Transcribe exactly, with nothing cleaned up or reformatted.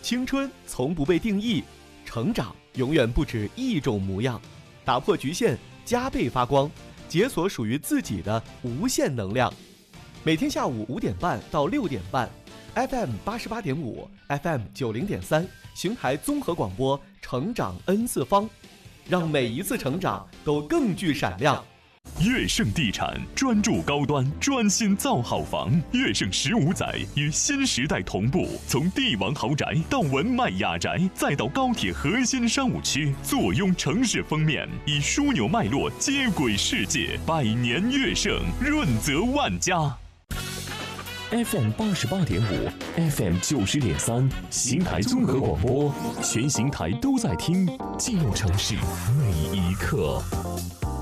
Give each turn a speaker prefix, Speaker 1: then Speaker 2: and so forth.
Speaker 1: 青春从不被定义，成长永远不止一种模样。打破局限，加倍发光，解锁属于自己的无限能量。每天下午五点半到六点半 ，F M 八十八点五 ，F M 九零点三，邢台综合广播，成长 N 次方，让每一次成长都更具闪亮。
Speaker 2: 乐盛地产专注高端，专心造好房。乐盛十五载与新时代同步，从帝王豪宅到文迈雅宅，再到高铁核心商务区，坐拥城市封面，以枢纽脉络接轨世界。百年乐盛，润泽万家。
Speaker 3: F M 八十八点五 ，F M 九十点三，邢台综合广播，全邢台都在听，进入城市每一刻。